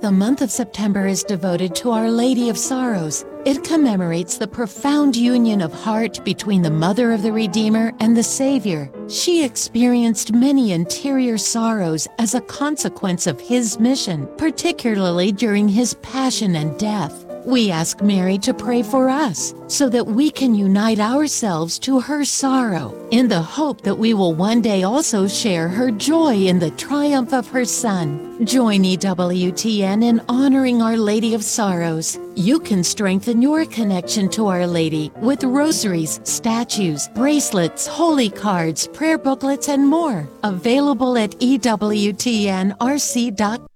the month of September is devoted to Our Lady of Sorrows. It commemorates the profound union of heart between the Mother of the Redeemer and the Savior. She experienced many interior sorrows as a consequence of his mission, particularly during his passion and death. We ask Mary to pray for us so that we can unite ourselves to her sorrow in the hope that we will one day also share her joy in the triumph of her Son. Join EWTN in honoring Our Lady of Sorrows. You can strengthen your connection to Our Lady with rosaries, statues, bracelets, holy cards, prayer booklets, and more. Available at EWTNRC.com.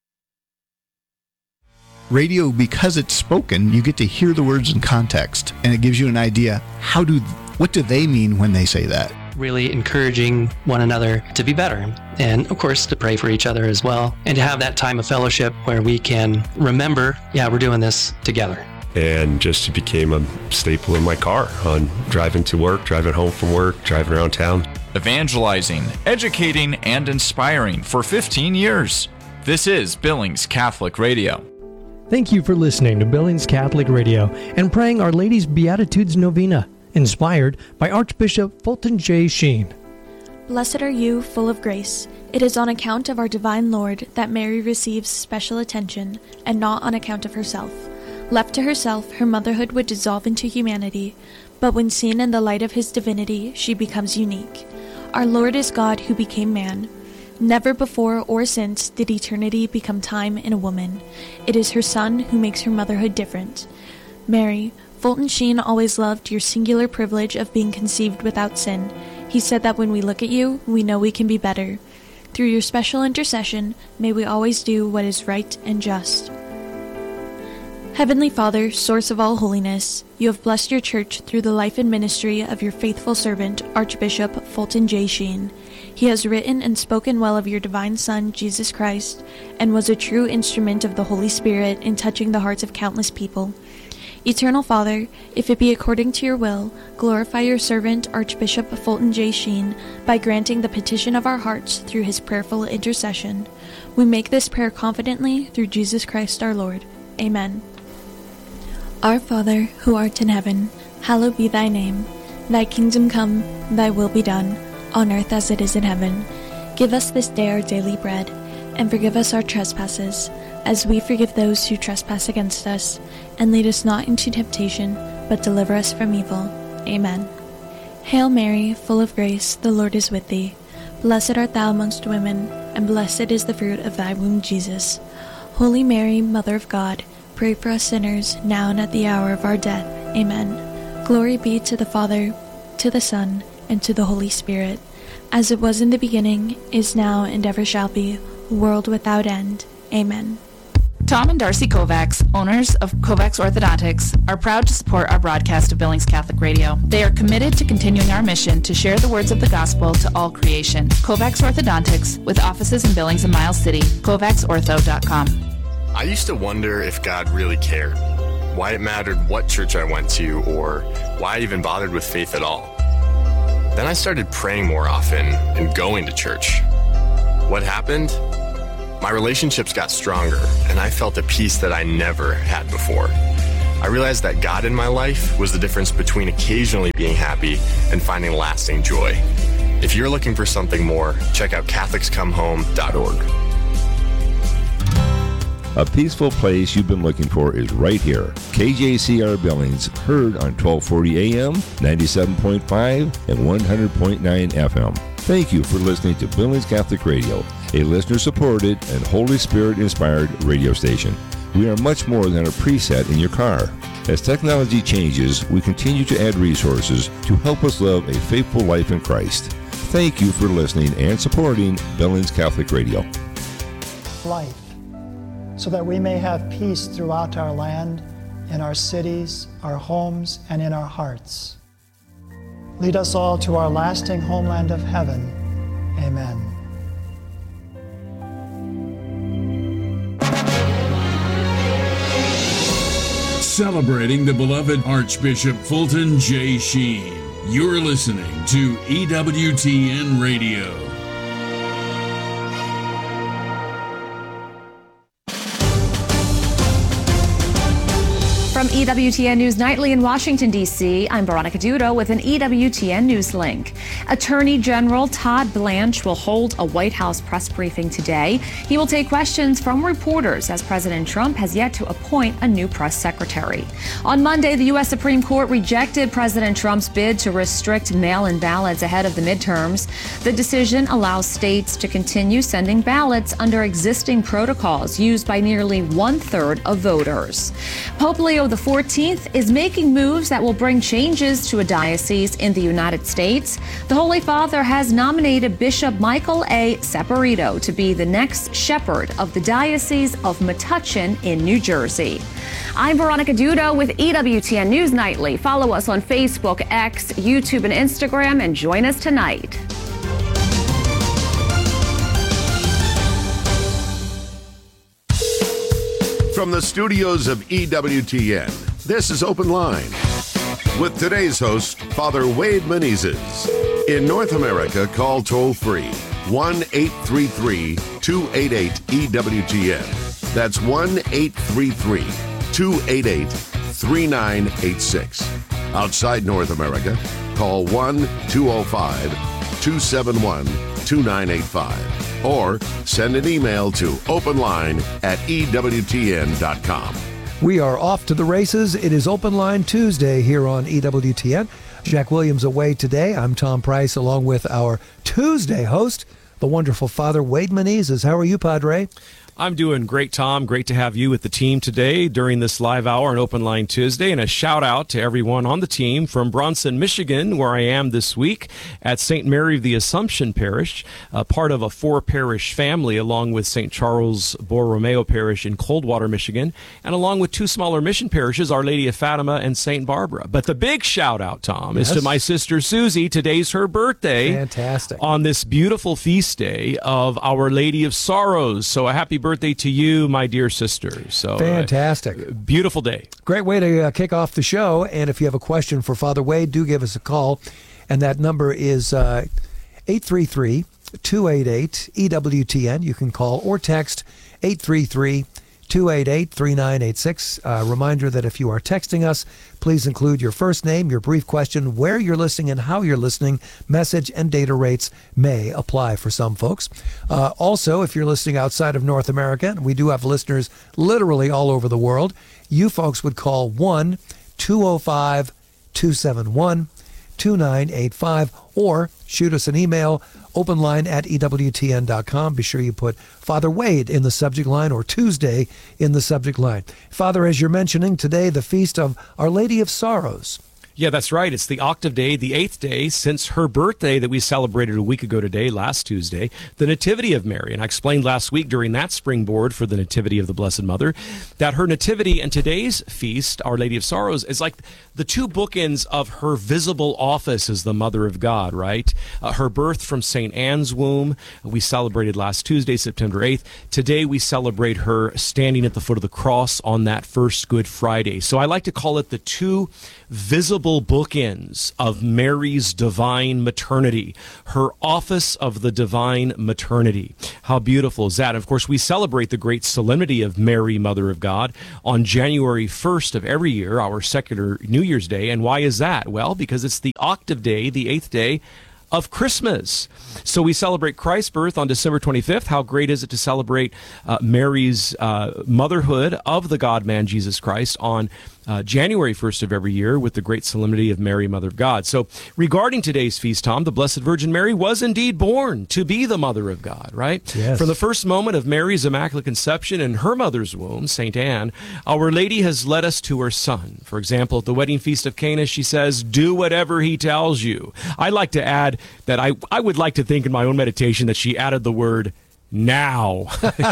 Radio, because it's spoken, you get to hear the words in context, and it gives you an idea what do they mean when they say that. Really encouraging one another to be better, and of course to pray for each other as well, and to have that time of fellowship where we can remember, we're doing this together. And just it became a staple in my car on driving to work, driving home from work, driving around town. Evangelizing, educating, and inspiring for 15 years. This is Billings Catholic Radio. Thank you for listening to Billings Catholic Radio and praying Our Lady's Beatitudes Novena, inspired by Archbishop Fulton J. Sheen. Blessed are you, full of grace. It is on account of our divine Lord that Mary receives special attention, and not on account of herself. Left to herself, her motherhood would dissolve into humanity, but when seen in the light of his divinity, she becomes unique. Our Lord is God who became man. Never before or since did eternity become time in a woman. It is her Son who makes her motherhood different. Mary, Fulton Sheen always loved your singular privilege of being conceived without sin. He said that when we look at you, we know we can be better. Through your special intercession, may we always do what is right and just. Heavenly Father, source of all holiness, you have blessed your church through the life and ministry of your faithful servant, Archbishop Fulton J. Sheen. He has written and spoken well of your divine Son, Jesus Christ, and was a true instrument of the Holy Spirit in touching the hearts of countless people. Eternal Father, if it be according to your will, glorify your servant, Archbishop Fulton J. Sheen, by granting the petition of our hearts through his prayerful intercession. We make this prayer confidently through Jesus Christ our Lord. Amen. Our Father, who art in heaven, hallowed be thy name. Thy kingdom come, thy will be done, on earth as it is in heaven. Give us this day our daily bread, and forgive us our trespasses, as we forgive those who trespass against us. And lead us not into temptation, but deliver us from evil. Amen. Hail Mary, full of grace, the Lord is with thee. Blessed art thou amongst women, and blessed is the fruit of thy womb, Jesus. Holy Mary, Mother of God, pray for us sinners, now and at the hour of our death. Amen. Glory be to the Father, to the Son, and to the Holy Spirit, as it was in the beginning, is now, and ever shall be, world without end. Amen. Tom and Darcy Kovacs, owners of Kovacs Orthodontics, are proud to support our broadcast of Billings Catholic Radio. They are committed to continuing our mission to share the words of the gospel to all creation. Kovacs Orthodontics, with offices in Billings and Miles City. KovacsOrtho.com. I used to wonder if God really cared, why it mattered what church I went to, or why I even bothered with faith at all. Then I started praying more often and going to church. What happened? My relationships got stronger, and I felt a peace that I never had before. I realized that God in my life was the difference between occasionally being happy and finding lasting joy. If you're looking for something more, check out CatholicsComeHome.org. A peaceful place you've been looking for is right here. KJCR Billings, heard on 1240 AM, 97.5, and 100.9 FM. Thank you for listening to Billings Catholic Radio, a listener-supported and Holy Spirit-inspired radio station. We are much more than a preset in your car. As technology changes, we continue to add resources to help us live a faithful life in Christ. Thank you for listening and supporting Billings Catholic Radio. Life, so that we may have peace throughout our land, in our cities, our homes, and in our hearts. Lead us all to our lasting homeland of heaven. Amen. Celebrating the beloved Archbishop Fulton J. Sheen. You're listening to EWTN Radio. From EWTN News Nightly in Washington, D.C., I'm Veronica Dudo with an EWTN News link. Attorney General Todd Blanche will hold a White House press briefing today. He will take questions from reporters as President Trump has yet to appoint a new press secretary. On Monday, the U.S. Supreme Court rejected President Trump's bid to restrict mail-in ballots ahead of the midterms. The decision allows states to continue sending ballots under existing protocols used by nearly 1/3 of voters. Pope Leo XIV is making moves that will bring changes to a diocese in the United States. The Holy Father has nominated Bishop Michael A. Saporito to be the next shepherd of the Diocese of Metuchen in New Jersey. I'm Veronica Dudo with EWTN News Nightly. Follow us on Facebook, X, YouTube, and Instagram, and join us tonight. From the studios of EWTN, this is Open Line with today's host, Father Wade Menezes. In North America, call toll-free 1-833-288-EWTN. That's 1-833-288-3986. Outside North America, call 1-205-271-2985. Or send an email to openline@ewtn.com. We are off to the races. It is Open Line Tuesday here on EWTN. Jack Williams away today. I'm Tom Price along with our Tuesday host, the wonderful Father Wade Menezes. How are you, Padre? I'm doing great, Tom. Great to have you with the team today during this live hour on Open Line Tuesday. And a shout out to everyone on the team from Bronson, Michigan, where I am this week at St. Mary of the Assumption Parish, part of a 4-parish family, along with St. Charles Borromeo Parish in Coldwater, Michigan, and along with 2 smaller mission parishes, Our Lady of Fatima and St. Barbara. But the big shout out, Tom, is to my sister Susie. Today's her birthday. Fantastic. On this beautiful feast day of Our Lady of Sorrows. So a happy birthday to you, my dear sister. So fantastic. Beautiful day. Great way to kick off the show. And if you have a question for Father Wade, do give us a call. And that number is 833-288-EWTN. You can call or text 833-288-3986. Reminder that if you are texting us, please include your first name, your brief question, where you're listening and how you're listening. Message and data rates may apply for some folks. Also, if you're listening outside of North America, and we do have listeners literally all over the world, you folks would call 1-205-271-2985 or shoot us an email, openline@ewtn.com. Be sure you put Father Wade in the subject line or Tuesday in the subject line. Father, as you're mentioning, today the feast of Our Lady of Sorrows. Yeah, that's right. It's the octave day, the 8th day since her birthday that we celebrated a week ago today, last Tuesday, the Nativity of Mary. And I explained last week during that springboard for the Nativity of the Blessed Mother that her Nativity and today's feast, Our Lady of Sorrows, is like the 2 bookends of her visible office as the Mother of God, right? Her birth from St. Anne's womb, we celebrated last Tuesday, September 8th. Today we celebrate her standing at the foot of the cross on that first Good Friday. So I like to call it the 2 visible bookends of Mary's divine maternity, her office of the divine maternity. How beautiful is that? Of course, we celebrate the great solemnity of Mary, Mother of God, on January 1st of every year, our secular New Year's Day. And why is that? Well, because it's the octave day, the 8th day of Christmas. So we celebrate Christ's birth on December 25th. How great is it to celebrate Mary's motherhood of the God-man Jesus Christ on January 1st of every year with the great solemnity of Mary, Mother of God. So regarding today's feast, Tom, the Blessed Virgin Mary was indeed born to be the Mother of God, right? Yes. From the first moment of Mary's Immaculate Conception in her mother's womb, St. Anne, Our Lady has led us to her Son. For example, at the wedding feast of Cana, she says, do whatever he tells you. I like to add that I would like to think in my own meditation that she added the word now.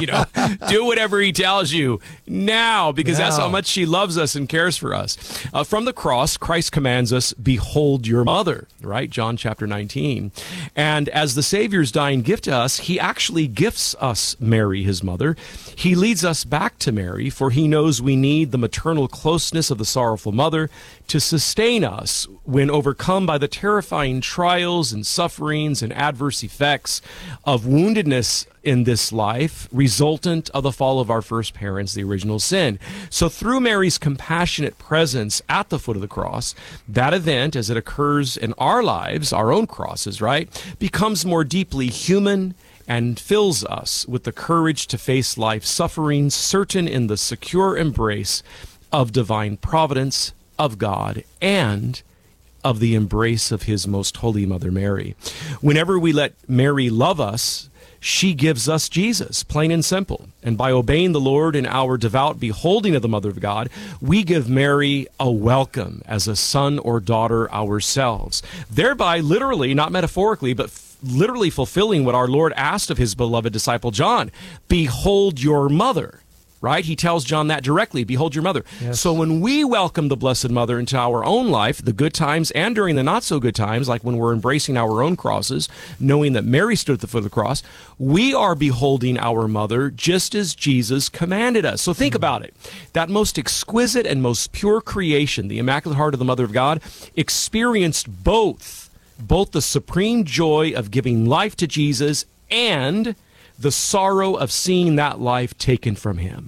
Do whatever he tells you now, because that's how much she loves us and cares for us. From the cross, Christ commands us, behold your mother, right? John chapter 19. And as the Savior's dying gift to us, he actually gifts us Mary, his mother. He leads us back to Mary, for he knows we need the maternal closeness of the sorrowful mother to sustain us when overcome by the terrifying trials and sufferings and adverse effects of woundedness in this life resultant of the fall of our first parents, the original sin. So through Mary's compassionate presence at the foot of the cross, that event, as it occurs in our lives, our own crosses, right, becomes more deeply human and fills us with the courage to face life's suffering, certain in the secure embrace of divine providence, of God, and of the embrace of his most holy Mother Mary. Whenever we let Mary love us, she gives us Jesus, plain and simple. And by obeying the Lord in our devout beholding of the Mother of God, we give Mary a welcome as a son or daughter ourselves, thereby literally, not metaphorically, but literally fulfilling what our Lord asked of his beloved disciple John. Behold your mother. Right? He tells John that directly, behold your mother. Yes. So when we welcome the Blessed Mother into our own life, the good times and during the not so good times, like when we're embracing our own crosses, knowing that Mary stood at the foot of the cross, we are beholding our mother just as Jesus commanded us. So think about it. That most exquisite and most pure creation, the Immaculate Heart of the Mother of God, experienced both the supreme joy of giving life to Jesus and the sorrow of seeing that life taken from him.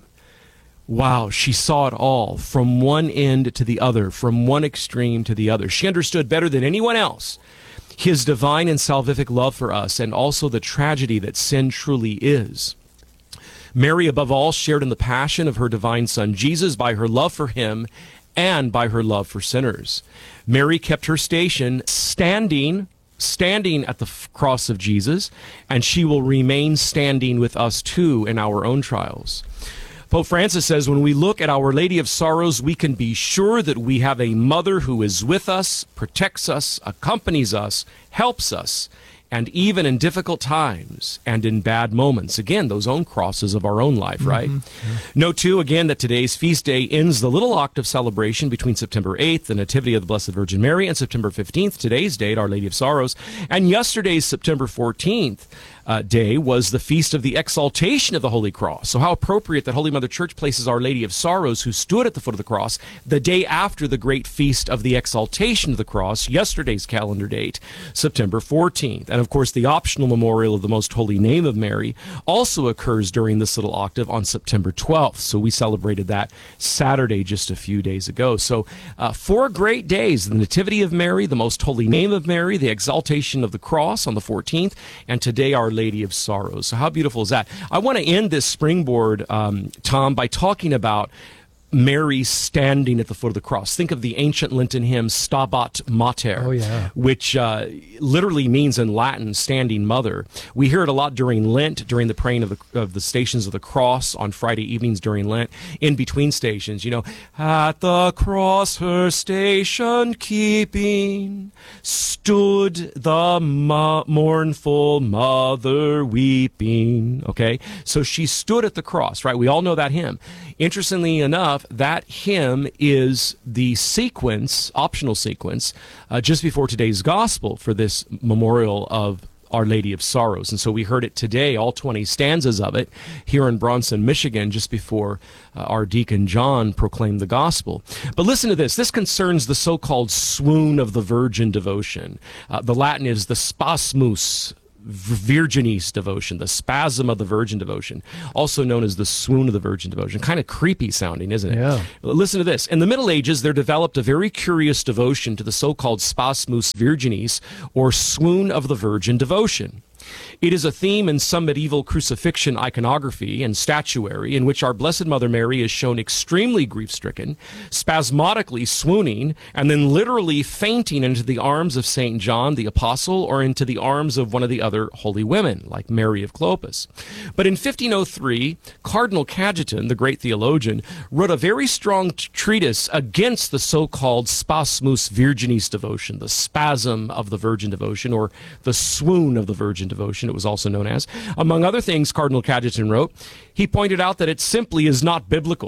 Wow, she saw it all from one end to the other, from one extreme to the other. She understood better than anyone else his divine and salvific love for us, and also the tragedy that sin truly is. Mary, above all, shared in the passion of her divine Son Jesus by her love for him and by her love for sinners. Mary kept her station standing at the cross of Jesus, and she will remain standing with us too in our own trials. Pope Francis says, when we look at Our Lady of Sorrows, we can be sure that we have a mother who is with us, protects us, accompanies us, helps us, and even in difficult times and in bad moments. Again, those own crosses of our own life, right? Mm-hmm. Note, too, again, that today's feast day ends the little octave celebration between September 8th, the Nativity of the Blessed Virgin Mary, and September 15th, today's date, Our Lady of Sorrows. And yesterday's September 14th day was the Feast of the Exaltation of the Holy Cross. So how appropriate that Holy Mother Church places Our Lady of Sorrows, who stood at the foot of the cross, the day after the great Feast of the Exaltation of the Cross, yesterday's calendar date, September 14th. And of course, the optional memorial of the Most Holy Name of Mary also occurs during this little octave on September 12th. So we celebrated that Saturday just a few days ago. So 4 great days: the Nativity of Mary, the Most Holy Name of Mary, the Exaltation of the Cross on the 14th, and today Our Lady of Sorrows. So how beautiful is that? I want to end this springboard, Tom, by talking about Mary standing at the foot of the cross. Think of the ancient Lenten hymn Stabat Mater, which literally means in Latin, standing mother. We hear it a lot during Lent, during the praying of the Stations of the Cross on Friday evenings during Lent, in between stations. You know, at the cross her station keeping, stood the mournful mother weeping. Okay, so she stood at the cross, right? We all know that hymn. Interestingly enough, that hymn is the sequence, optional sequence, just before today's gospel for this memorial of Our Lady of Sorrows. And so we heard it today, all 20 stanzas of it, here in Bronson, Michigan, just before our deacon John proclaimed the gospel. But listen to this. This concerns the so-called swoon of the Virgin devotion. The Latin is the spasmus Virginis devotion, the spasm of the Virgin devotion, also known as the swoon of the Virgin devotion. Kind of creepy sounding, isn't it? Yeah. Listen to this. In the Middle Ages, there developed a very curious devotion to the so-called spasmus Virginis, or swoon of the Virgin devotion. It is a theme in some medieval crucifixion iconography and statuary in which our Blessed Mother Mary is shown extremely grief-stricken, spasmodically swooning, and then literally fainting into the arms of St. John the Apostle or into the arms of one of the other holy women, like Mary of Clopas. But in 1503, Cardinal Cajetan, the great theologian, wrote a very strong treatise against the so-called spasmus Virginis devotion, the spasm of the Virgin devotion, or the swoon of the Virgin devotion, it was also known as. Among other things, Cardinal Cajetan wrote, he pointed out that it simply is not biblical.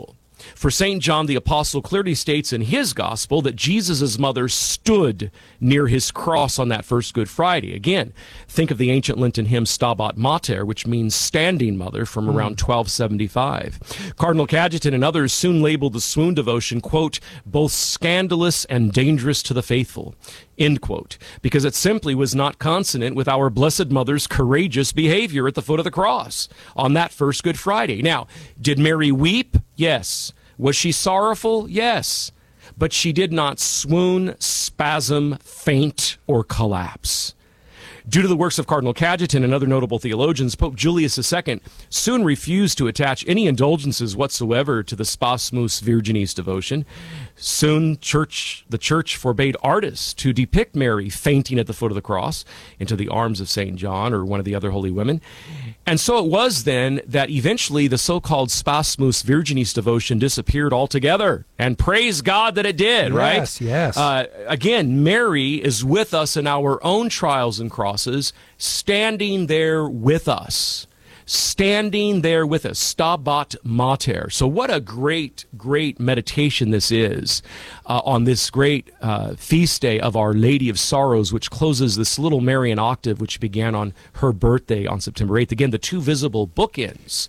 For St. John the Apostle clearly states in his gospel that Jesus' mother stood near his cross on that first Good Friday. Again, think of the ancient Lenten hymn Stabat Mater, which means standing mother, from around 1275. Cardinal Cajetan and others soon labeled the swoon devotion, quote, both scandalous and dangerous to the faithful, end quote, because it simply was not consonant with our Blessed Mother's courageous behavior at the foot of the cross on that first Good Friday. Now, did Mary weep? Yes. Was she sorrowful? Yes. But she did not swoon, spasm, faint, or collapse. Due to the works of Cardinal Cajetan and other notable theologians, Pope Julius II soon refused to attach any indulgences whatsoever to the Spasmus Virginis devotion. Soon, the Church forbade artists to depict Mary fainting at the foot of the cross into the arms of St. John or one of the other holy women. And so it was then that eventually the so-called Spasmus Virginis devotion disappeared altogether. And praise God that it did, right? Yes, yes. Again, Mary is with us in our own trials and crosses, standing there with us. Standing there with us, Stabat Mater. So what a great, great meditation this is on this great feast day of Our Lady of Sorrows, which closes this little Marian octave, which began on her birthday on September 8th. Again, the two visible bookends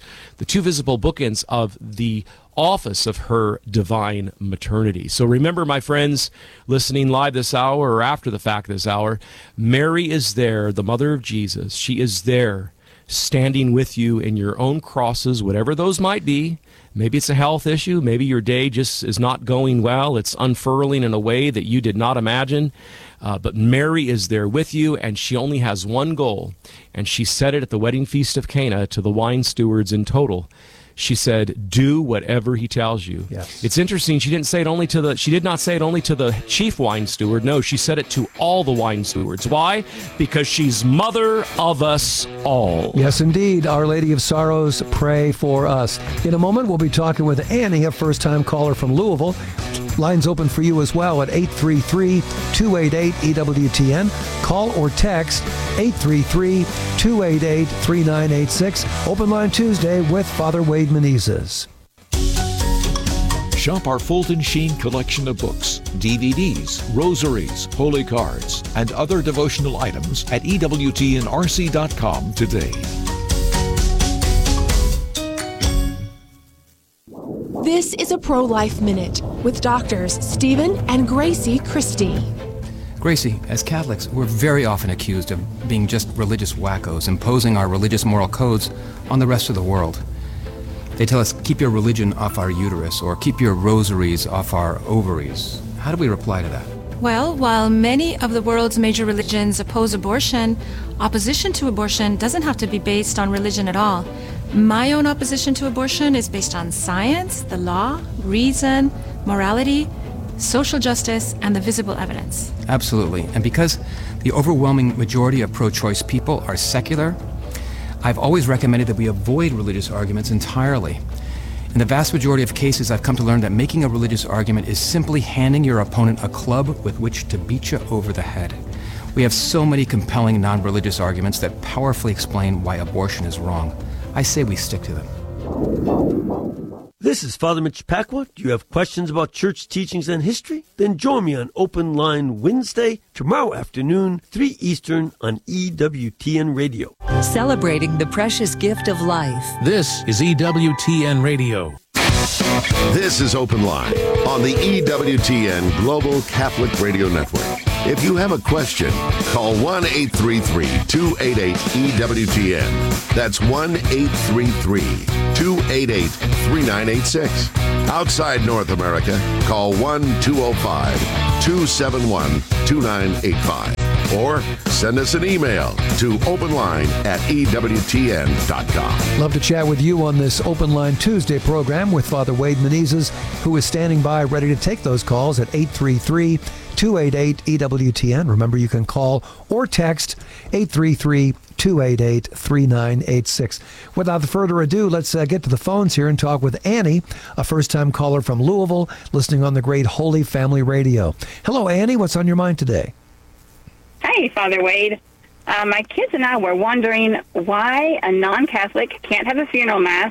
of the office of her divine maternity. So remember, my friends, listening live this hour or after the fact this hour, Mary is there, the mother of Jesus. She is there, standing with you in your own crosses, whatever those might be. Maybe it's a health issue. Maybe your day just is not going well. It's unfurling in a way that you did not imagine. But Mary is there with you, and she only has one goal. And she said it at the wedding feast of Cana to the wine stewards in total. She said, do whatever he tells you. Yes. It's interesting. She did not say it only to the chief wine steward. No, she said it to all the wine stewards. Why? Because she's mother of us all. Yes, indeed. Our Lady of Sorrows, pray for us. In a moment, we'll be talking with Annie, a first-time caller from Louisville. Lines open for you as well at 833-288-EWTN. Call or text 833-288-3986. Open Line Tuesday with Father Wade Menezes. Shop our Fulton Sheen collection of books, DVDs, rosaries, holy cards, and other devotional items at EWTNRC.com today. This is a Pro-Life Minute with doctors Stephen and Gracie Christie. Gracie, as Catholics, we're very often accused of being just religious wackos, imposing our religious moral codes on the rest of the world. They tell us, keep your religion off our uterus, or keep your rosaries off our ovaries. How do we reply to that? Well, while many of the world's major religions oppose abortion, opposition to abortion doesn't have to be based on religion at all. My own opposition to abortion is based on science, the law, reason, morality, social justice, and the visible evidence. Absolutely. And because the overwhelming majority of pro-choice people are secular, I've always recommended that we avoid religious arguments entirely. In the vast majority of cases, I've come to learn that making a religious argument is simply handing your opponent a club with which to beat you over the head. We have so many compelling non-religious arguments that powerfully explain why abortion is wrong. I say we stick to them. This is Father Mitch Pacwa. Do you have questions about church teachings and history? Then join me on Open Line Wednesday, tomorrow afternoon, 3 Eastern on EWTN Radio. Celebrating the precious gift of life. This is EWTN Radio. This is Open Line on the EWTN Global Catholic Radio Network. If you have a question, call 1-833-288-EWTN. That's 1-833-288-3986. Outside North America, call 1-205-271-2985. Or send us an email to openline@EWTN.com. Love to chat with you on this Open Line Tuesday program with Father Wade Menezes, who is standing by ready to take those calls at 833-288-EWTN. Remember, you can call or text 833-288-3986. Without further ado, let's get to the phones here and talk with Annie, a first-time caller from Louisville, listening on the great Holy Family Radio. Hello, Annie. What's on your mind today? Hey, Father Wade. My kids and I were wondering why a non-Catholic can't have a funeral mass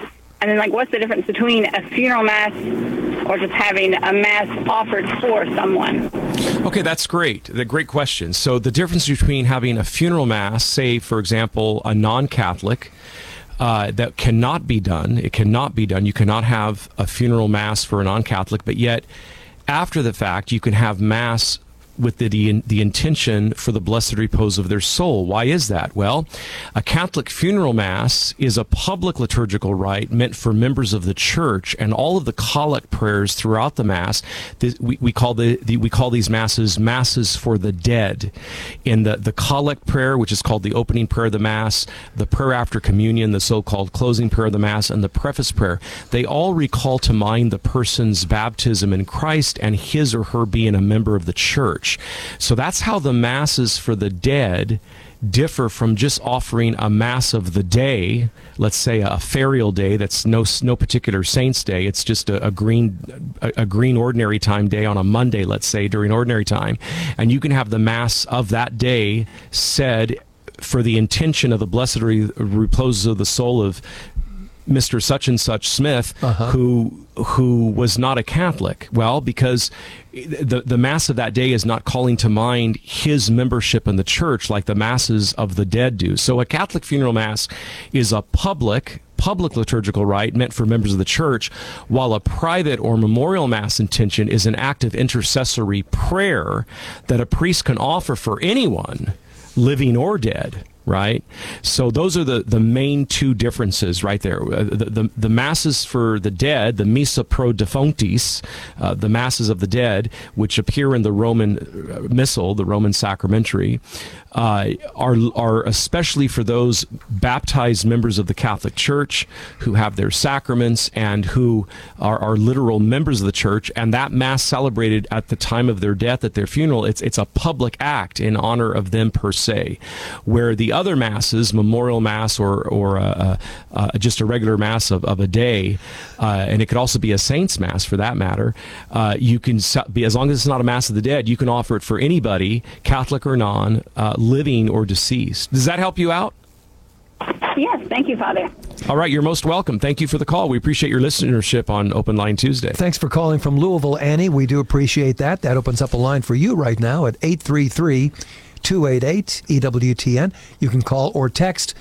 And then, what's the difference between a funeral mass or just having a mass offered for someone? Okay, that's great. Great question. So the difference between having a funeral mass, say, for example, a non-Catholic, that cannot be done. It cannot be done. You cannot have a funeral mass for a non-Catholic, but yet after the fact, you can have mass with the intention for the blessed repose of their soul. Why is that? Well, a Catholic funeral mass is a public liturgical rite meant for members of the church, and all of the collect prayers throughout the mass, we call these masses for the dead. In the collect prayer, which is called the opening prayer of the mass, the prayer after communion, the so-called closing prayer of the mass, and the preface prayer, they all recall to mind the person's baptism in Christ and his or her being a member of the church. So that's how the masses for the dead differ from just offering a mass of the day, let's say a ferial day that's no particular saint's day. It's just a green ordinary time day on a Monday, let's say, during ordinary time. And you can have the mass of that day said for the intention of the blessed repose of the soul of Mr. Such and Such Smith, who was not a Catholic. Well, because the Mass of that day is not calling to mind his membership in the church like the Masses of the dead do. So a Catholic funeral Mass is a public liturgical rite meant for members of the church, while a private or memorial Mass intention is an act of intercessory prayer that a priest can offer for anyone, living or dead. Right? So those are the main two differences right there. The masses for the dead, the Missa pro defunctis, the masses of the dead, which appear in the Roman Missal, the Roman sacramentary, are especially for those baptized members of the Catholic Church who have their sacraments and who are literal members of the church. And that Mass celebrated at the time of their death, at their funeral, it's a public act in honor of them per se, where the other masses, memorial mass or just a regular mass of a day, and it could also be a saint's mass for that matter, you can be, as long as it's not a mass of the dead, you can offer it for anybody, Catholic or non, living or deceased. Does that help you out? Yes, thank you, Father. All right, you're most welcome. Thank you for the call. We appreciate your listenership on Open Line Tuesday. Thanks for calling from Louisville, Annie. We do appreciate that. That opens up a line for you right now at 833-288-EWTN. You can call or text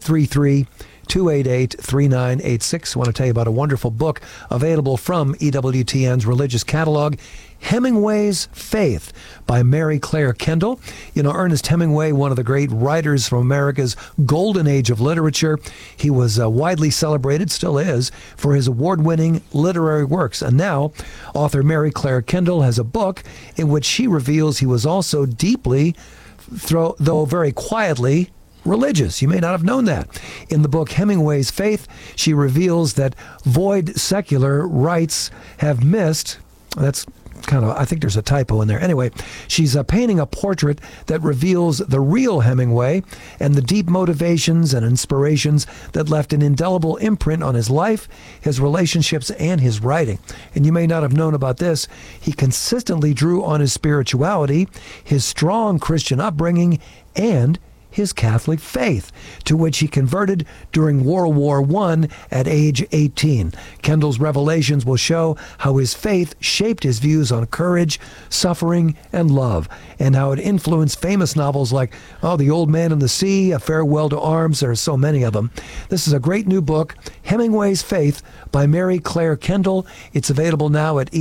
833-288-3986. I want to tell you about a wonderful book available from EWTN's religious catalog, Hemingway's Faith by Mary Claire Kendall. You know, Ernest Hemingway, one of the great writers from America's golden age of literature. He was widely celebrated, still is, for his award-winning literary works. And now, author Mary Claire Kendall has a book in which she reveals he was also deeply, though very quietly, religious. You may not have known that. In the book Hemingway's Faith, she reveals that void secular rites have missed. That's kind of, I think there's a typo in there. Anyway, she's painting a portrait that reveals the real Hemingway and the deep motivations and inspirations that left an indelible imprint on his life, his relationships, and his writing. And you may not have known about this. He consistently drew on his spirituality, his strong Christian upbringing, and his Catholic faith, to which he converted during World War I at age 18. Kendall's revelations will show how his faith shaped his views on courage, suffering, and love, and how it influenced famous novels like The Old Man and the Sea, A Farewell to Arms. There are so many of them. This is a great new book, Hemingway's Faith by Mary Claire Kendall. It's available now at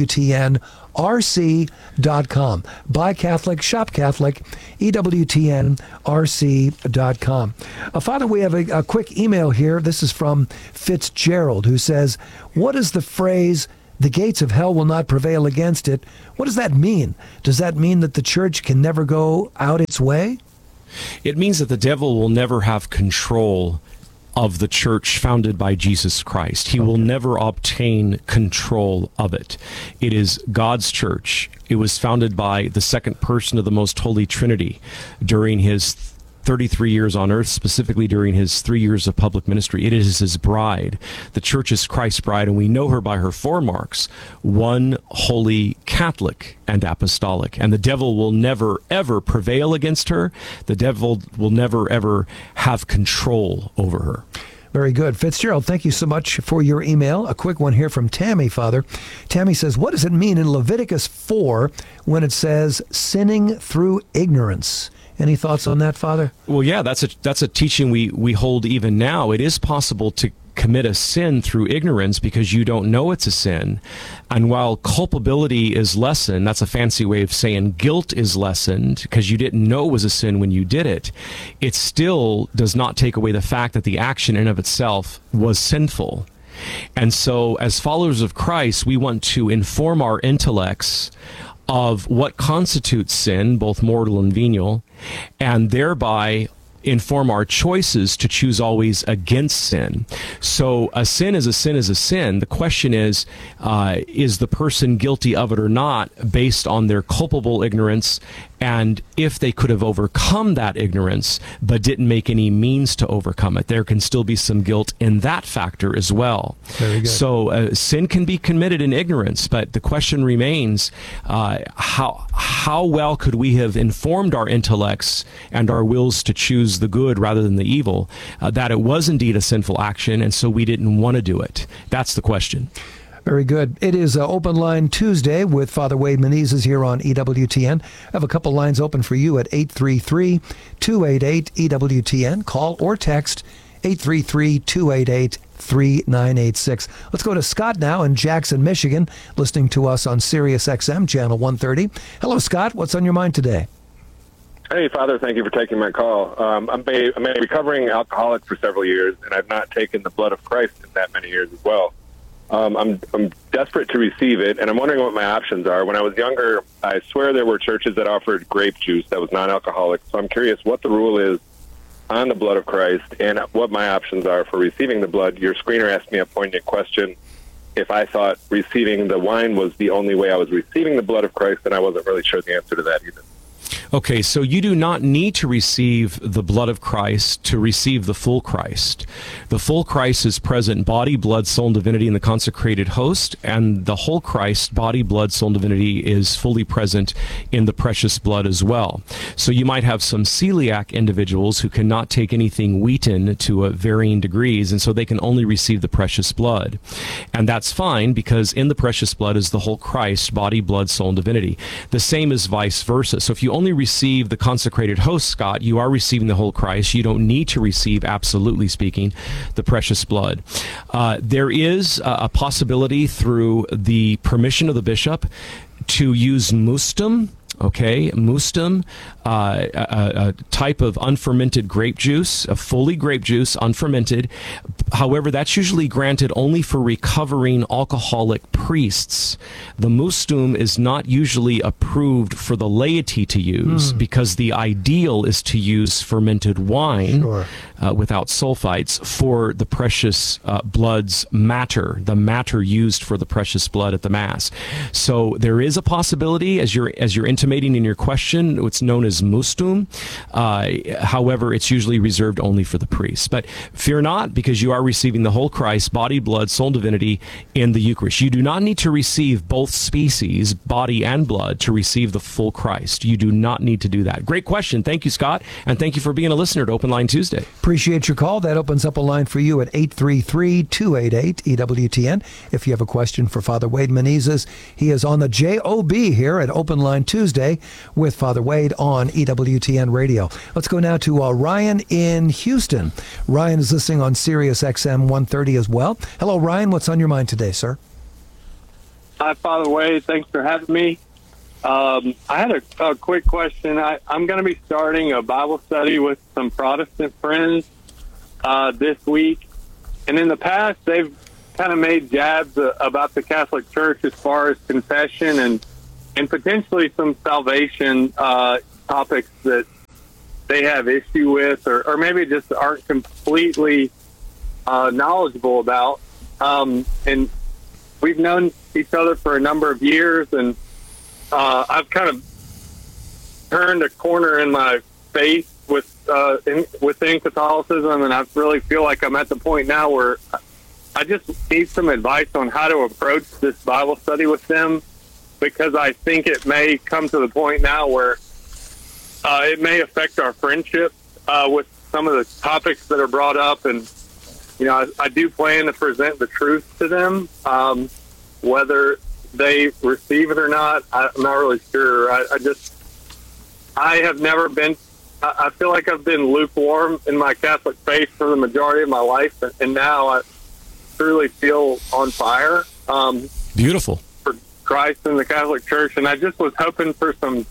EWTNRC.com. Buy Catholic, shop Catholic, EWTNRC.com. Father, we have a quick email here. This is from Fitzgerald, who says, what is the phrase, the gates of hell will not prevail against it? What does that mean? Does that mean that the church can never go out its way? It means that the devil will never have control of the church founded by Jesus Christ. He will never obtain control of it. It is God's church. It was founded by the second person of the Most Holy Trinity during his 33 years on earth, specifically during his 3 years of public ministry. It is his bride. The church is Christ's bride, and we know her by her four marks: one, holy, Catholic, and apostolic. And the devil will never, ever prevail against her. The devil will never, ever have control over her. Very good. Fitzgerald, thank you so much for your email. A quick one here from Tammy, Father. Tammy says, what does it mean in Leviticus 4 when it says sinning through ignorance? Any thoughts on that, Father? Well, yeah, that's a teaching we hold even now. It is possible to commit a sin through ignorance because you don't know it's a sin. And while culpability is lessened, that's a fancy way of saying guilt is lessened because you didn't know it was a sin when you did it, it still does not take away the fact that the action in and of itself was sinful. And so as followers of Christ, we want to inform our intellects of what constitutes sin, both mortal and venial, and thereby inform our choices to choose always against sin. So a sin is a sin is a sin. The question is the person guilty of it or not based on their culpable ignorance, and if they could have overcome that ignorance but didn't make any means to overcome it, there can still be some guilt in that factor as well. Very good. So sin can be committed in ignorance, but the question remains, how well could we have informed our intellects and our wills to choose the good rather than the evil, that it was indeed a sinful action, and so we didn't want to do it? That's the question. Very good. It is Open Line Tuesday with Father Wade Menezes here on EWTN. I have a couple lines open for you at 833-288-EWTN. Call or text 833-288-3986. Let's go to Scott now in Jackson, Michigan, listening to us on Sirius XM, Channel 130. Hello, Scott. What's on your mind today? Hey, Father, thank you for taking my call. I'm a recovering alcoholic for several years, and I've not taken the blood of Christ in that many years as well. I'm desperate to receive it, and I'm wondering what my options are. When I was younger, I swear there were churches that offered grape juice that was non-alcoholic, so I'm curious what the rule is on the blood of Christ and what my options are for receiving the blood. Your screener asked me a poignant question. If I thought receiving the wine was the only way I was receiving the blood of Christ, then I wasn't really sure the answer to that either. Okay, so you do not need to receive the blood of Christ to receive the full Christ. The full Christ is present body, blood, soul, and divinity in the consecrated host, and the whole Christ, body, blood, soul, and divinity, is fully present in the precious blood as well. So you might have some celiac individuals who cannot take anything wheaten to varying degrees, and so they can only receive the precious blood. And that's fine, because in the precious blood is the whole Christ, body, blood, soul, and divinity. The same is vice versa. So if you only receive the consecrated host, Scott, you are receiving the whole Christ. You don't need to receive, absolutely speaking, the precious blood. There is a possibility through the permission of the bishop to use mustum. Okay, mustum, a type of unfermented grape juice, a fully grape juice, unfermented. However, that's usually granted only for recovering alcoholic priests. The mustum is not usually approved for the laity to use because the ideal is to use fermented wine without sulfites for the precious blood's matter, the matter used for the precious blood at the Mass. So there is a possibility, as you're intimating in your question, what's known as mustum. However, it's usually reserved only for the priests. But fear not, because you are receiving the whole Christ, body, blood, soul, and divinity in the Eucharist. You do not need to receive both species, body and blood, to receive the full Christ. You do not need to do that. Great question. Thank you, Scott, and thank you for being a listener to Open Line Tuesday. Appreciate your call. That opens up a line for you at 833-288-EWTN. If you have a question for Father Wade Menezes, he is on the JOB here at Open Line Tuesday with Father Wade on EWTN Radio. Let's go now to Ryan in Houston. Ryan is listening on Sirius XM 130 as well. Hello, Ryan. What's on your mind today, sir? Hi, Father Wade. Thanks for having me. I had a quick question. I'm going to be starting a Bible study with some Protestant friends this week. And in the past, they've kind of made jabs about the Catholic Church as far as confession and potentially some salvation topics that they have issue with or maybe just aren't completely knowledgeable about. And we've known each other for a number of years, and I've kind of turned a corner in my faith within Catholicism, and I really feel like I'm at the point now where I just need some advice on how to approach this Bible study with them, because I think it may come to the point now where it may affect our friendship with some of the topics that are brought up, and I do plan to present the truth to them. Whether they receive it or not, I'm not really sure. I have never been, I feel like I've been lukewarm in my Catholic faith for the majority of my life, and now I truly feel on fire. Beautiful. For Christ and the Catholic Church, and I just was hoping for some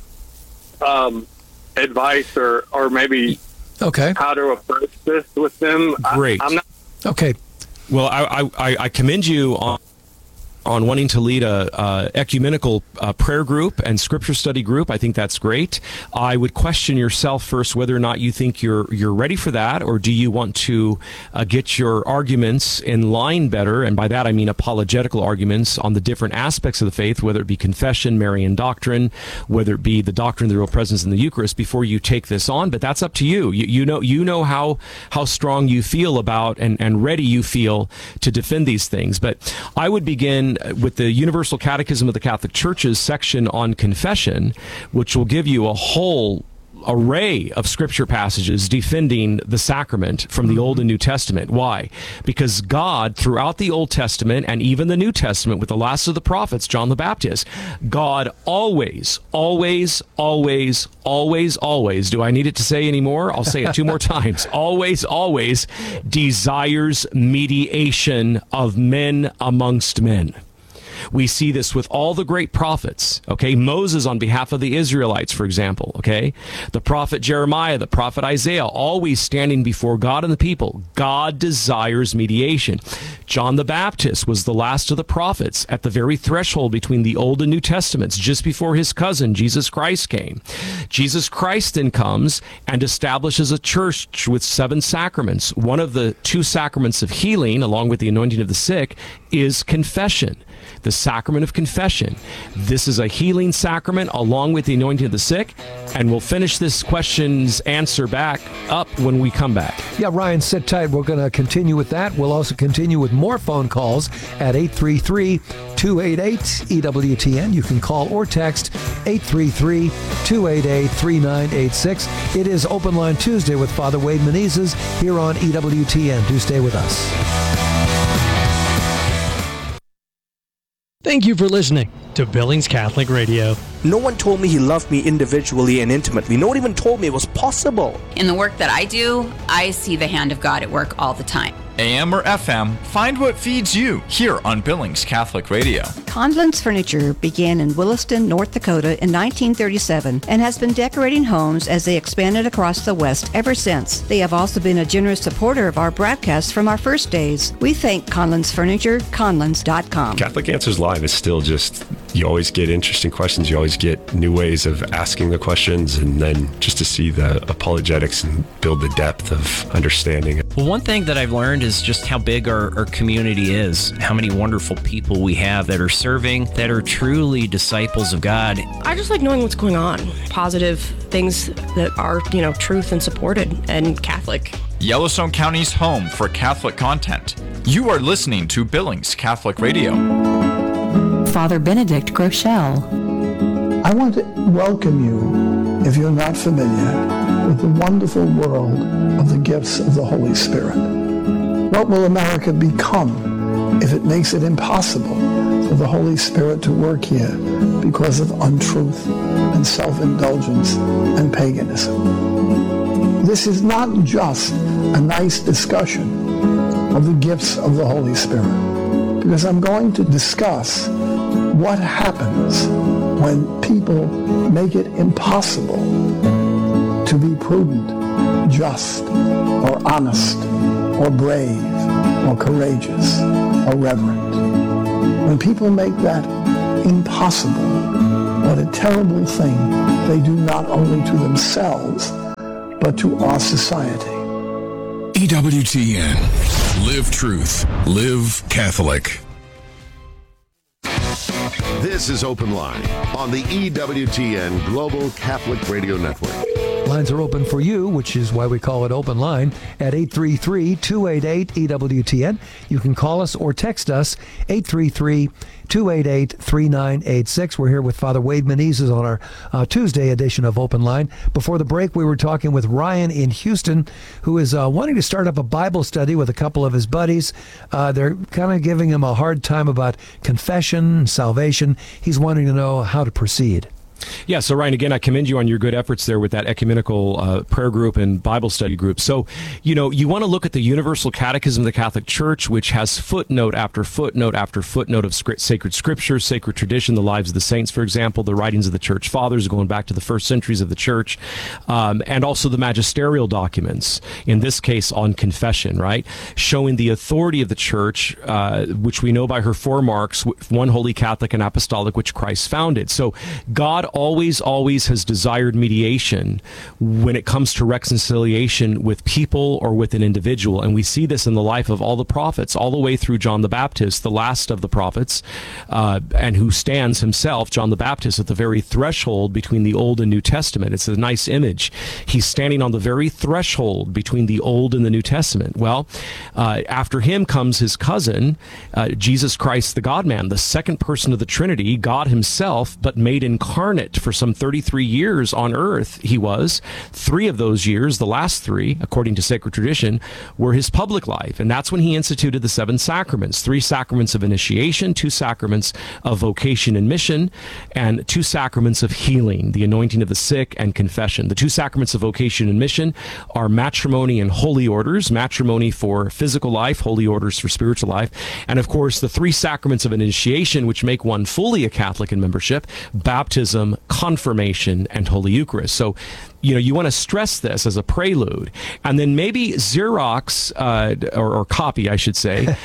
advice or maybe how to approach this with them. Great. I'm not. Okay. Well, I commend you on wanting to lead a ecumenical prayer group and scripture study group. I think that's great. I would question yourself first whether or not you think you're ready for that, or do you want to get your arguments in line better? And by that I mean apologetical arguments on the different aspects of the faith, whether it be confession, Marian doctrine, whether it be the doctrine of the real presence in the Eucharist, before you take this on. But that's up to you. You know how strong you feel about and ready you feel to defend these things. But I would begin with the Universal Catechism of the Catholic Church's section on confession, which will give you a whole array of scripture passages defending the sacrament from the Old and New Testament. Why? Because God, throughout the Old Testament and even the New Testament with the last of the prophets, John the Baptist, God always, always, always, always, always, do I need it to say any more? I'll say it 2 more times. Always, always desires mediation of men amongst men. We see this with all the great prophets, okay? Moses on behalf of the Israelites, for example, okay? The prophet Jeremiah, the prophet Isaiah, always standing before God and the people. God desires mediation. John the Baptist was the last of the prophets at the very threshold between the Old and New Testaments, just before his cousin, Jesus Christ, came. Jesus Christ then comes and establishes a church with 7 sacraments. One of the 2 sacraments of healing, along with the anointing of the sick, is confession. The sacrament of confession. This is a healing sacrament along with the anointing of the sick, and we'll finish this question's answer back up when we come back. Yeah, Ryan, sit tight. We're going to continue with that. We'll also continue with more phone calls at 833-288-EWTN. You can call or text 833-288-3986. It is Open Line Tuesday with Father Wade Menezes here on EWTN. Do stay with us. Thank you for listening to Billings Catholic Radio. No one told me he loved me individually and intimately. No one even told me it was possible. In the work that I do, I see the hand of God at work all the time. AM or FM, find what feeds you here on Billings Catholic Radio. Conlon's Furniture began in Williston, North Dakota in 1937 and has been decorating homes as they expanded across the West ever since. They have also been a generous supporter of our broadcasts from our first days. We thank Conlon's Furniture, conlons.com. Catholic Answers Live is still just, you always get interesting questions. You always get new ways of asking the questions, and then just to see the apologetics and build the depth of understanding. Well, one thing that I've learned is just how big our community is, how many wonderful people we have that are serving, that are truly disciples of God. I just like knowing what's going on, positive things that are, truth and supported and Catholic. Yellowstone County's home for Catholic content. You are listening to Billings Catholic Radio. Father Benedict Groeschel. I want to welcome you, if you're not familiar, with the wonderful world of the gifts of the Holy Spirit. What will America become if it makes it impossible for the Holy Spirit to work here because of untruth and self-indulgence and paganism? This is not just a nice discussion of the gifts of the Holy Spirit, because I'm going to discuss what happens when people make it impossible to be prudent, just, or honest, or brave, or courageous, or reverent. When people make that impossible, what a terrible thing they do not only to themselves, but to our society. EWTN. Live truth. Live Catholic. This is Open Line on the EWTN Global Catholic Radio Network. Lines are open for you, which is why we call it Open Line, at 833-288-EWTN. You can call us or text us, 833-288-3986. We're here with Father Wade Menezes on our Tuesday edition of Open Line. Before the break, we were talking with Ryan in Houston, who is wanting to start up a Bible study with a couple of his buddies. They're kind of giving him a hard time about confession, salvation. He's wanting to know how to proceed. Yeah, so Ryan, again, I commend you on your good efforts there with that ecumenical prayer group and Bible study group. So, you want to look at the Universal Catechism of the Catholic Church, which has footnote after footnote after footnote of sacred scripture, sacred tradition, the lives of the saints, for example, the writings of the church fathers going back to the first centuries of the church, and also the magisterial documents, in this case on confession, right? Showing the authority of the church, which we know by her four marks, one holy, Catholic, and apostolic, which Christ founded. So God always has desired mediation when it comes to reconciliation with people or with an individual. And we see this in the life of all the prophets, all the way through John the Baptist, the last of the prophets, and who stands himself, John the Baptist, at the very threshold between the Old and New Testament. It's a nice image. He's standing on the very threshold between the Old and the New Testament. Well, after him comes his cousin, Jesus Christ, the God-man, the second person of the Trinity, God himself, but made incarnate for some 33 years on earth. He was. 3 of those years, the last 3, according to sacred tradition, were his public life. And that's when he instituted the 7 sacraments, 3 sacraments of initiation, 2 sacraments of vocation and mission, and 2 sacraments of healing, the anointing of the sick and confession. The 2 sacraments of vocation and mission are matrimony and holy orders, matrimony for physical life, holy orders for spiritual life, and of course the 3 sacraments of initiation, which make one fully a Catholic in membership: baptism, confirmation, and Holy Eucharist. So, you want to stress this as a prelude, and then maybe Xerox or copy, I should say,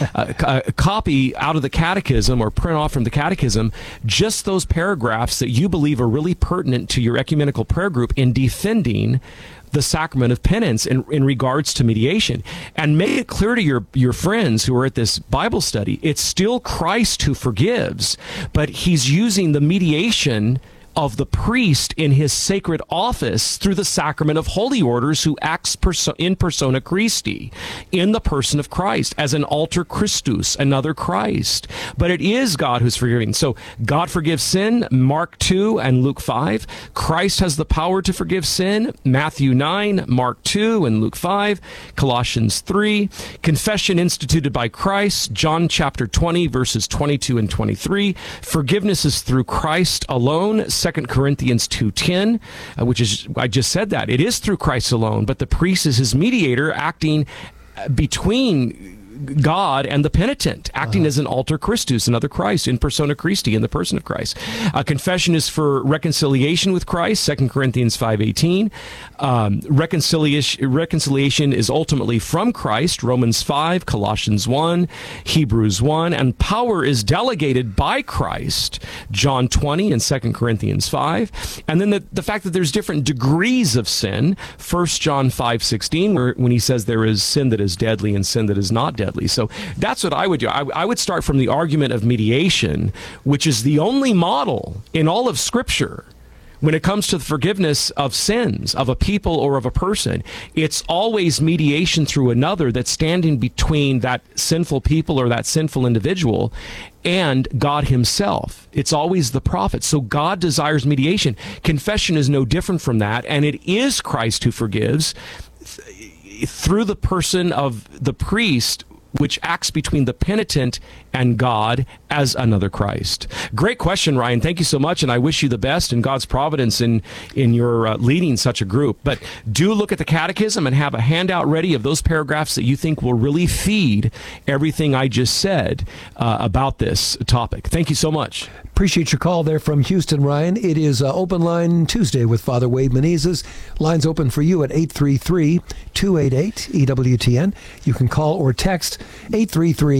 copy out of the catechism or print off from the catechism just those paragraphs that you believe are really pertinent to your ecumenical prayer group in defending the sacrament of penance in regards to mediation, and make it clear to your friends who are at this Bible study, it's still Christ who forgives, but he's using the mediation of the priest in his sacred office through the sacrament of holy orders, who acts in persona Christi, in the person of Christ, as an alter Christus, another Christ. But it is God who's forgiving. So God forgives sin, Mark 2 and Luke 5. Christ has the power to forgive sin, Matthew 9, Mark 2 and Luke 5, Colossians 3. Confession instituted by Christ, John chapter 20, verses 22 and 23. Forgiveness is through Christ alone, 2 Corinthians 2:10, which is, I just said that. It is through Christ alone, but the priest is his mediator, acting between God and the penitent, acting as an alter Christus, another Christ, in persona Christi, in the person of Christ. Confession is for reconciliation with Christ, 2 Corinthians 5:18. Reconciliation is ultimately from Christ, Romans 5, Colossians 1, Hebrews 1, and power is delegated by Christ, John 20 and 2 Corinthians 5. And then the fact that there's different degrees of sin, 1 John 5:16, when he says there is sin that is deadly and sin that is not deadly. So that's what I would do. I would start from the argument of mediation, which is the only model in all of Scripture when it comes to the forgiveness of sins of a people or of a person. It's always mediation through another that's standing between that sinful people or that sinful individual and God himself. It's always the prophet. So God desires mediation. Confession is no different from that, and it is Christ who forgives through the person of the priest, which acts between the penitent and God as another Christ. Great question, Ryan. Thank you so much, and I wish you the best in God's providence in your leading such a group. But do look at the catechism and have a handout ready of those paragraphs that you think will really feed everything I just said about this topic. Thank you so much. Appreciate your call there from Houston, Ryan. It is Open Line Tuesday with Father Wade Menezes. Lines open for you at 833-288-EWTN. You can call or text 833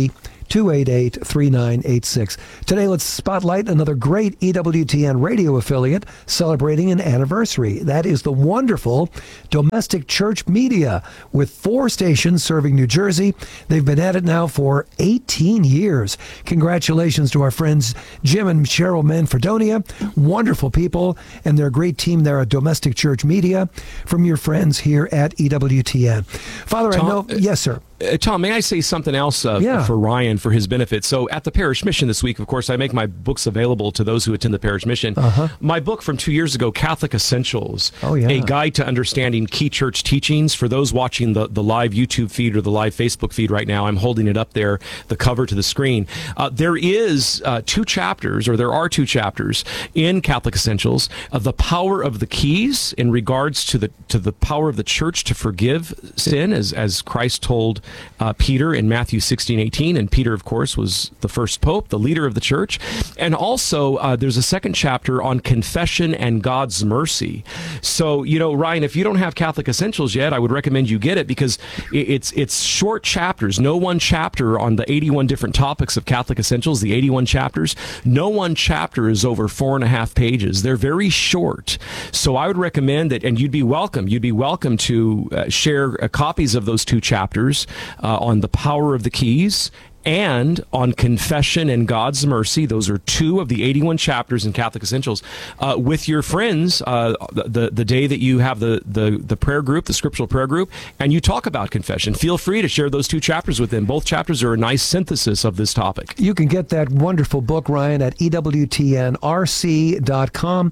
288-3986. Today, let's spotlight another great EWTN radio affiliate celebrating an anniversary. That is the wonderful Domestic Church Media, with 4 stations serving New Jersey. They've been at it now for 18 years. Congratulations to our friends Jim and Cheryl Manfredonia. Wonderful people, and their great team there at Domestic Church Media, from your friends here at EWTN. Father, Tom, I know... Yes, sir. Tom, may I say something else for Ryan, for his benefit? So at the Parish Mission this week, of course, I make my books available to those who attend the Parish Mission. My book from 2 years ago, Catholic Essentials, a guide to understanding key church teachings. For those watching the live YouTube feed or the live Facebook feed right now, I'm holding it up there, the cover to the screen. There are 2 chapters in Catholic Essentials of the power of the keys in regards to the power of the church to forgive sin, as Christ told Peter in Matthew 16:18, and Peter, of course, was the first pope, the leader of the church. And also, there's a second chapter on confession and God's mercy. So, Ryan, if you don't have Catholic Essentials yet, I would recommend you get it, because it's short chapters. No one chapter on the 81 different topics of Catholic Essentials, the 81 chapters, no one chapter is over 4.5 pages. They're very short. So I would recommend that, and you'd be welcome to share copies of those 2 chapters on the power of the keys and on confession and God's mercy. Those are 2 of the 81 chapters in Catholic Essentials with your friends the day that you have the prayer group, the scriptural prayer group, and you talk about confession. Feel free to share those 2 chapters with them. Both chapters are a nice synthesis of this topic. You can get that wonderful book, Ryan, at EWTNRC.com,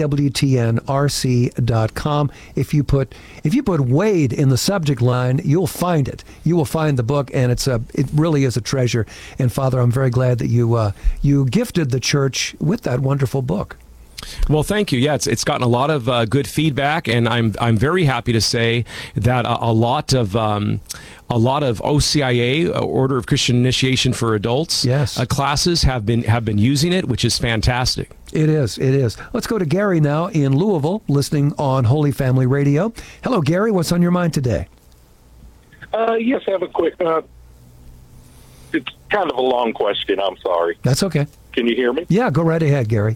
EWTNRC.com. If you put Wade in the subject line, you'll find it. You will find the book, and it really is a treasure. And Father, I'm very glad that you gifted the church with that wonderful book. Well, thank you. Yeah, it's gotten a lot of good feedback, and I'm very happy to say that a lot of OCIA, Order of Christian Initiation for Adults, classes have been using it, which is fantastic. It is. Let's go to Gary now in Louisville, listening on Holy Family Radio. Hello, Gary. What's on your mind today? Yes, I have a quick. It's kind of a long question. I'm sorry. That's okay. Can you hear me? Yeah, go right ahead, Gary.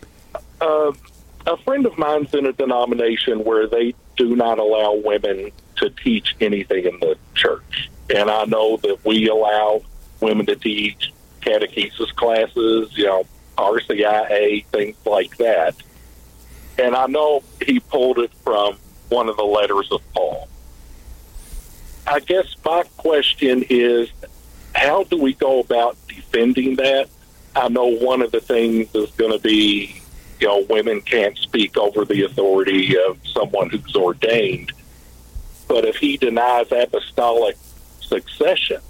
A friend of mine's in a denomination where they do not allow women to teach anything in the church. And I know that we allow women to teach catechesis classes, RCIA, things like that. And I know he pulled it from one of the letters of Paul. I guess my question is, how do we go about defending that? I know one of the things is going to be, women can't speak over the authority of someone who's ordained. But if he denies apostolic succession,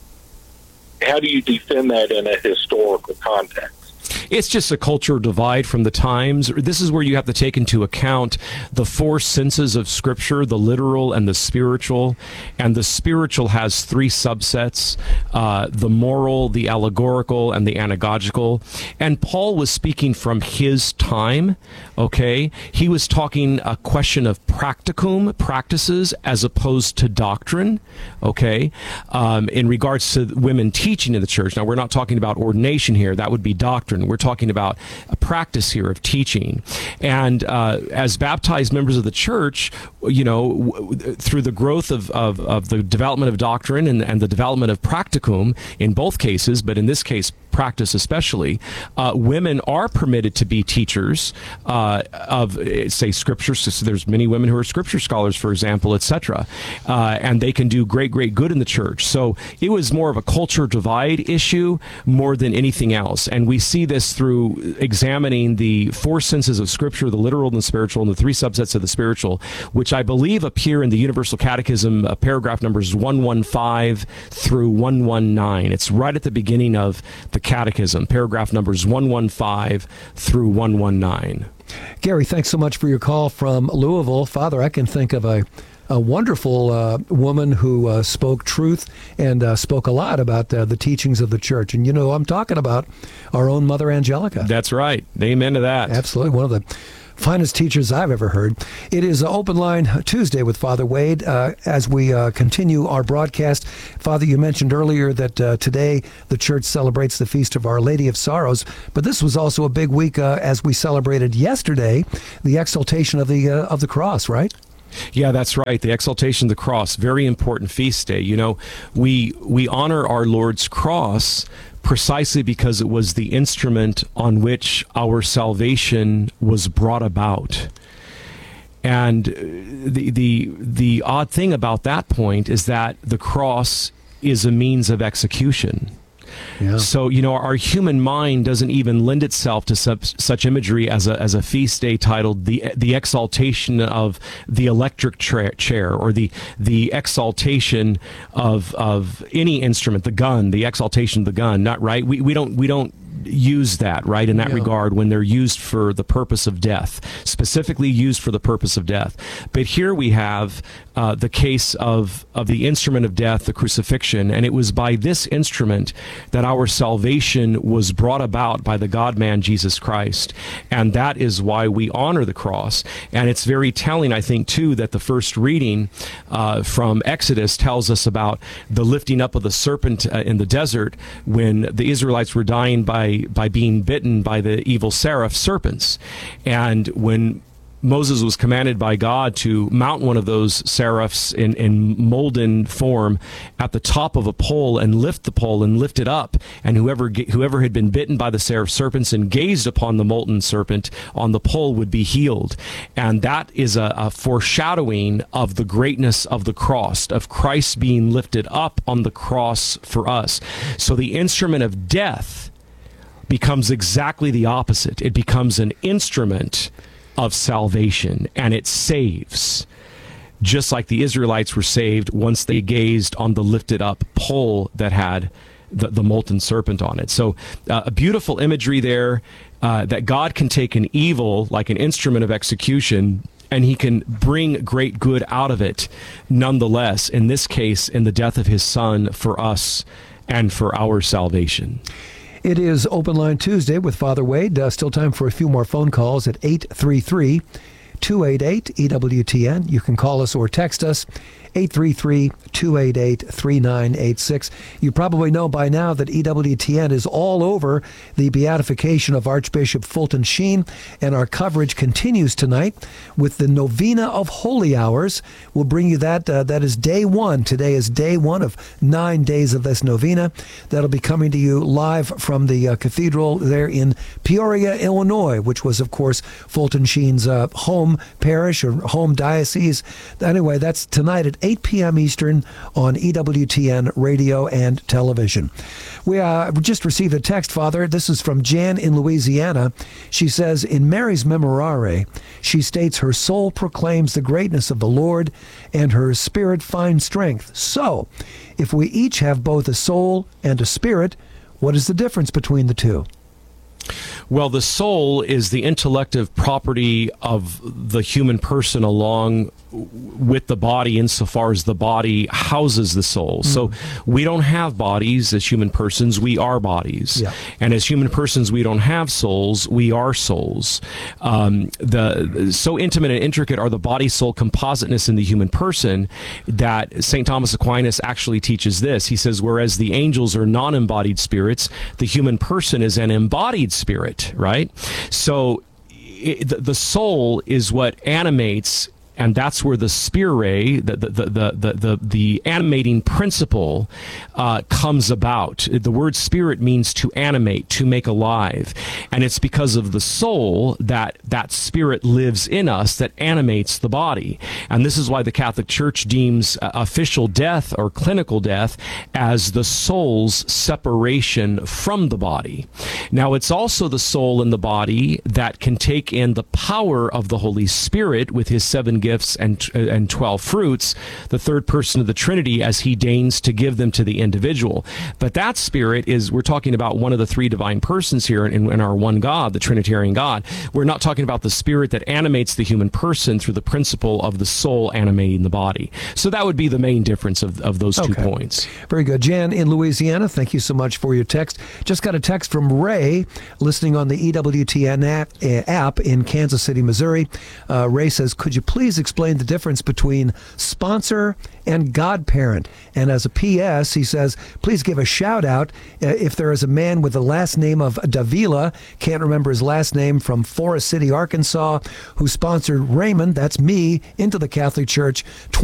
how do you defend that in a historical context? It's just a cultural divide from the times. This is where you have to take into account the 4 senses of Scripture, the literal and the spiritual. And the spiritual has 3 subsets, the moral, the allegorical, and the anagogical. And Paul was speaking from his time, okay? He was talking a question of practicum, practices, as opposed to doctrine, okay? In regards to women teaching in the church. Now, we're not talking about ordination here. That would be doctrine. We're talking about a practice here of teaching. And as baptized members of the church, through the growth of the development of doctrine and the development of practicum in both cases, but in this case, practice especially, women are permitted to be teachers of, say, scripture. So there's many women who are scripture scholars, for example, etc. And they can do great good in the church. So it was more of a culture divide issue more than anything else. And we see this through examining the 4 senses of Scripture, the literal and the spiritual, and the 3 subsets of the spiritual, which I believe appear in the Universal Catechism, paragraph numbers 115 through 119. It's right at the beginning of the Catechism, paragraph numbers 115 through 119. Gary, thanks so much for your call from Louisville. Father, I can think of a wonderful woman who spoke truth and spoke a lot about the teachings of the church. And, I'm talking about our own Mother Angelica. That's right. Amen to that. Absolutely. One of the finest teachers I've ever heard. It is Open Line Tuesday with Father Wade. As we continue our broadcast, Father, you mentioned earlier that today the church celebrates the Feast of Our Lady of Sorrows, but this was also a big week as we celebrated yesterday the exaltation of the cross, right? Yeah, that's right. The exaltation of the cross, very important feast day. You know, we honor our Lord's cross precisely because it was the instrument on which our salvation was brought about. And the odd thing about that point is that the cross is a means of execution. Yeah. So, you know, our human mind doesn't even lend itself to such imagery as a feast day titled the exaltation of the electric chair, or the exaltation of any instrument, the gun, the exaltation of the gun. Not right. We don't use that, right, in that regard, when they're used for the purpose of death, specifically used for the purpose of death. But here we have the case of the instrument of death, the crucifixion, and it was by this instrument that our salvation was brought about by the God-man Jesus Christ. And that is why we honor the cross. And it's very telling, I think, too, that the first reading from Exodus tells us about the lifting up of the serpent in the desert when the Israelites were dying by being bitten by the evil serpents. And when Moses was commanded by God to mount one of those seraphs in molten form at the top of a pole and lift the pole and lift it up, and whoever had been bitten by the serpents and gazed upon the molten serpent on the pole would be healed. And that is a foreshadowing of the greatness of the cross, of Christ being lifted up on the cross for us. So the instrument of death becomes exactly the opposite. It becomes an instrument of salvation, and it saves, just like the Israelites were saved once they gazed on the lifted up pole that had the molten serpent on it. So a beautiful imagery there, that God can take an evil like an instrument of execution, and he can bring great good out of it nonetheless, in this case in the death of his son for us and for our salvation. It is Open Line Tuesday with Father Wade. Still time for a few more phone calls at 833-288-EWTN. You can call us or text us, 833-288-3986. You probably know by now that EWTN is all over the beatification of Archbishop Fulton Sheen, and our coverage continues tonight with the Novena of Holy Hours. We'll bring you that. That is day one. Today is day one of 9 days of this novena. That'll be coming to you live from the cathedral there in Peoria, Illinois, which was, of course, Fulton Sheen's home parish or home diocese. Anyway, that's tonight at 8 p.m. Eastern on EWTN radio and television. We just received a text, Father. This is from Jan in Louisiana. She says, in Mary's Memorare, she states her soul proclaims the greatness of the Lord and her spirit finds strength. So, if we each have both a soul and a spirit, what is the difference between the two? Well, the soul is the intellective property of the human person along with the body insofar as the body houses the soul. So we don't have bodies as human persons, we are bodies. Yeah. And as human persons, we don't have souls, we are souls. So intimate and intricate are the body-soul compositeness in the human person that St. Thomas Aquinas actually teaches this. He says, whereas the angels are non-embodied spirits, the human person is an embodied spirit, right? So the soul is what animates, and that's where the spirae, the animating principle, comes about. The word spirit means to animate, to make alive. And it's because of the soul that that spirit lives in us that animates the body. And this is why the Catholic Church deems official death or clinical death as the soul's separation from the body. Now, it's also the soul in the body that can take in the power of the Holy Spirit with his 7 gifts and 12 fruits, the third person of the Trinity, as he deigns to give them to the individual. But that spirit is, we're talking about one of the 3 divine persons here in our one God, the Trinitarian God. We're not talking about the spirit that animates the human person through the principle of the soul animating the body. So that would be the main difference of those 2 points. Very good. Jan in Louisiana, thank you so much for your text. Just got a text from Ray. Ray, listening on the EWTN app in Kansas City, Missouri. Ray says, could you please explain the difference between sponsor and godparent? And as a P.S., he says, please give a shout out if there is a man with the last name of Davila, can't remember his last name, from Forest City, Arkansas, who sponsored Raymond, that's me, into the Catholic Church